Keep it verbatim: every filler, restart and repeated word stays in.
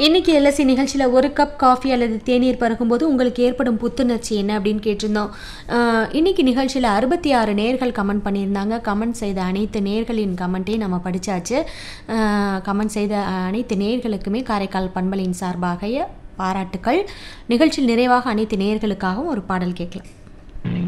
இன்னைக்கு எல்எஸ்சி நிகழ்ச்சியில் ஒரு கப் காஃபி அல்லது தேநீர் பருகும்போது உங்களுக்கு ஏற்படும் புத்துணர்ச்சி என்ன அப்படின்னு கேட்டிருந்தோம். அஹ் இன்னைக்கு நிகழ்ச்சியில் அறுபத்தி ஆறு நேர்கள் கமெண்ட் பண்ணியிருந்தாங்க. கமெண்ட் செய்த அனைத்து நேர்களின் கமெண்ட்டையும் நம்ம படித்தாச்சு. கமெண்ட் செய்த அனைத்து நேர்களுக்குமே காரைக்கால் பண்பலையின் சார்பாக பாராட்டுக்கள். நிகழ்ச்சியில் நிறைவாக அனைத்து நேர்களுக்காகவும் ஒரு பாடல் கேட்கலாம்.